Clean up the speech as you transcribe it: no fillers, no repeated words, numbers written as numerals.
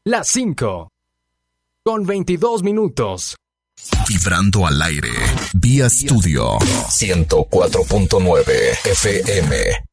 Las 5 con 22 minutos. Vibrando al aire. Vía Studio 104.9 FM.